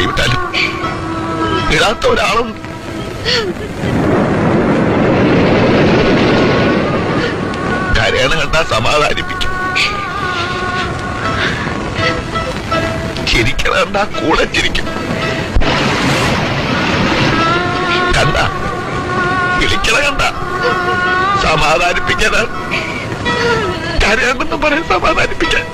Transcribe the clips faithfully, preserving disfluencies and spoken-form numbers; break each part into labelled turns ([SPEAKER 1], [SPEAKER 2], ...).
[SPEAKER 1] കൈവിട്ടാലും ഇടാത്ത ഒരാളുണ്ട്. കരയണ കണ്ടാ സമാധാനിപ്പിക്കും, ചിരിക്കണ കണ്ടാ കൂടെ ചിരിക്കും, കണ്ട വിളിക്കണ കണ്ട സമാധാനിപ്പിക്കാനാണ്. കരയാണെന്ന് പറയാൻ സമാധാനിപ്പിക്കാൻ.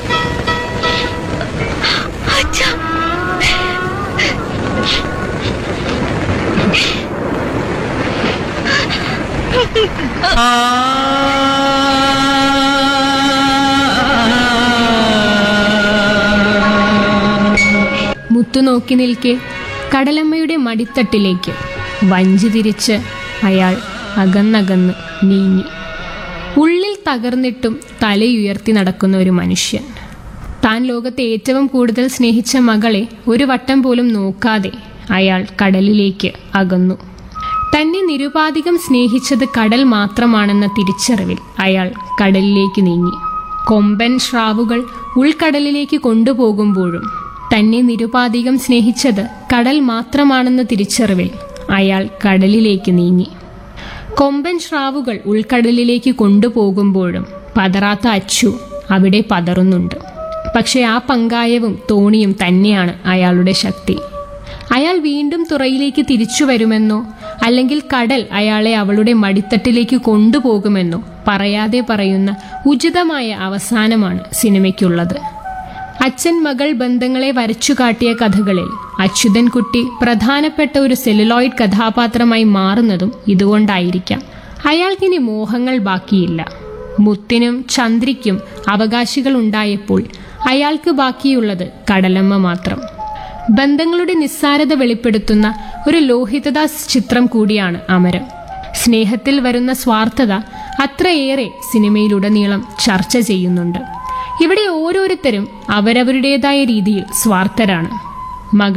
[SPEAKER 2] മുത്തു നോക്കി നിൽക്കെ കടലമ്മയുടെ മടിത്തട്ടിലേക്ക് വഞ്ചി തിരിച്ച് അയാൾ അകന്നകന്ന് നീങ്ങി. ഉള്ളിൽ തകർന്നിട്ടും തലയുയർത്തി നടക്കുന്ന ഒരു മനുഷ്യൻ. താൻ ലോകത്തെ ഏറ്റവും കൂടുതൽ സ്നേഹിച്ച മകളെ ഒരു വട്ടം പോലും നോക്കാതെ അയാൾ കടലിലേക്ക് അകന്നു. തന്നെ നിരുപാധികം സ്നേഹിച്ചത് കടൽ മാത്രമാണെന്ന തിരിച്ചറിവിൽ അയാൾ കടലിലേക്ക് നീങ്ങി. കൊമ്പൻ സ്രാവുകൾ ഉൾക്കടലിലേക്ക് കൊണ്ടുപോകുമ്പോഴും തന്നെ നിരുപാധികം സ്നേഹിച്ചത് കടൽ മാത്രമാണെന്ന തിരിച്ചറിവിൽ അയാൾ കടലിലേക്ക് നീങ്ങി. കൊമ്പൻ സ്രാവുകൾ ഉൾക്കടലിലേക്ക് കൊണ്ടുപോകുമ്പോഴും പതറാത്ത അച്ചു അവിടെ പതറുന്നുണ്ട്. പക്ഷെ ആ പങ്കായവും തോണിയും തന്നെയാണ് അയാളുടെ ശക്തി. അയാൾ വീണ്ടും തുറയിലേക്ക് തിരിച്ചു വരുമെന്നോ അല്ലെങ്കിൽ കടൽ അയാളെ അവളുടെ മടിത്തട്ടിലേക്ക് കൊണ്ടുപോകുമെന്നോ പറയാതെ പറയുന്ന ഉചിതമായ അവസാനമാണ് സിനിമയ്ക്കുള്ളത്. അച്ഛൻ മകൾ ബന്ധങ്ങളെ വരച്ചു കാട്ടിയ കഥകളിൽ അച്യുതൻകുട്ടി പ്രധാനപ്പെട്ട ഒരു സെല്ലുലോയിഡ് കഥാപാത്രമായി മാറുന്നതും ഇതുകൊണ്ടായിരിക്കാം. അയാൾക്കിനി മോഹങ്ങൾ ബാക്കിയില്ല. മുത്തിനും ചന്ദ്രിക്കും അവകാശികൾ ഉണ്ടായപ്പോൾ അയാൾക്ക് ബാക്കിയുള്ളത് കടലമ്മ മാത്രം. ബന്ധങ്ങളുടെ നിസ്സാരത വെളിപ്പെടുത്തുന്ന ഒരു ലോഹിതദാസ് ചിത്രം കൂടിയാണ് അമരം. സ്നേഹത്തിൽ വരുന്ന സ്വാർത്ഥത അത്രയേറെ സിനിമയിലുടനീളം ചർച്ച ചെയ്യുന്നുണ്ട്. ഇവിടെ ഓരോരുത്തരും അവരവരുടേതായ രീതിയിൽ സ്വാർത്ഥരാണ്. മകൾ